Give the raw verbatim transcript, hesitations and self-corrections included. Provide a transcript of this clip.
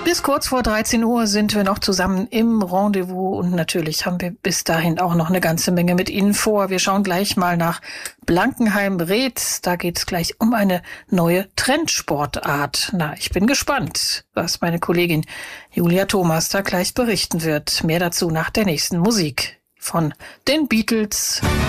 Bis kurz vor dreizehn Uhr sind wir noch zusammen im Rendezvous und natürlich haben wir bis dahin auch noch eine ganze Menge mit Ihnen vor. Wir schauen gleich mal nach Blankenheim-Reetz. Da geht es gleich um eine neue Trendsportart. Na, ich bin gespannt, was meine Kollegin Julia Thomas da gleich berichten wird. Mehr dazu nach der nächsten Musik von den Beatles.